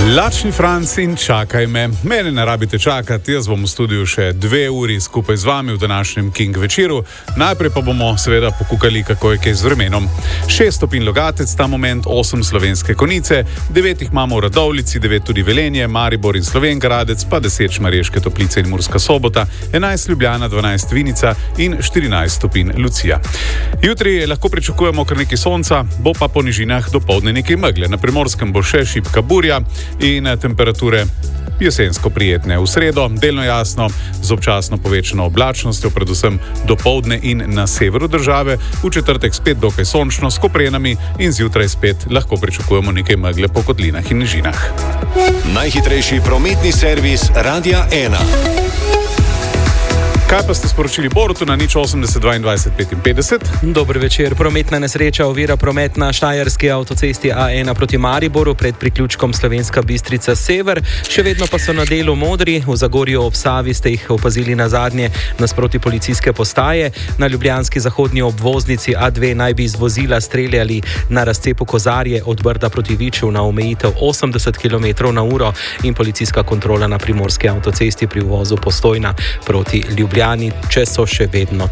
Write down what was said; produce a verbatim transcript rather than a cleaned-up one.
Lačni Franc in čakaj me. Mene ne rabite čakati, jaz bom v studiu še dve uri skupaj z vami v današnjem King večeru. Najprej pa bomo seveda pokukali, kako je kaj z vremenom. Šest stopinj Logatec ta moment, osem Slovenske Konjice, devet jih imamo v Radovljici, devet tudi Velenje, Maribor in Slovenj Gradec, pa deset Šmarješke Toplice in Murska Sobota, enajst Ljubljana, dvanajst Vinica in štirinajst stopinj Lucija. Jutri lahko pričakujemo kar nekaj sonca, bo pa po nižinah dopoldne nekaj megle. Na Primorskem bo še šibka burja in temperature jesensko prijetne. V sredo delno jasno, z občasno povečano oblačnostjo, predvsem dopoldne in na severu države. V četrtek spet dokaj sončno, s koprenami in zjutraj spet lahko pričakujemo nekaj megle po kotlinah in nižinah. Najhitrejši prometni servis Radia ena. Kaj pa ste sporočili Borutu na nič osemdeset dvaindvajset petinpetdeset? Dober večer. Prometna nesreča ovira promet na štajerski avtocesti A ena proti Mariboru pred priključkom Slovenska Bistrica Sever. Še vedno pa so na delu modri. V Zagorju ob Savi ste jih opazili na zadnje nasproti policijske postaje. Na ljubljanski zahodnji obvoznici A dve naj bi iz vozila streljali na razcepu Kozarje od Brda proti Viču na omejitev osemdeset kilometrov na uro in policijska kontrola na primorski avtocesti pri uvozu Postojna proti Ljubljani. Ljubljani, če so še vedno